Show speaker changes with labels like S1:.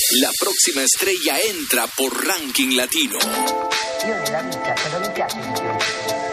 S1: La próxima estrella entra por Ranking Latino.
S2: Io nella vita, quando mi piace, mi piace.